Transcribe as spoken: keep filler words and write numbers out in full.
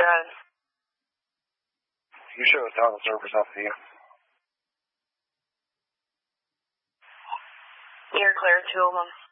ahead. You show the tunnel servers up to you. You're clear, two of them.